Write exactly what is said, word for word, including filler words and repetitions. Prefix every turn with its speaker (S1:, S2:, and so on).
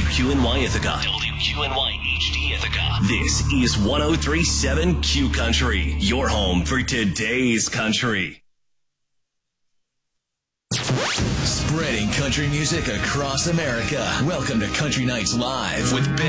S1: Q N Y Ithaca. W Q N Y H D Ithaca. This is one oh three point seven Q Country, your home for today's country. Spreading country music across America. Welcome to Country Nights Live with Ben.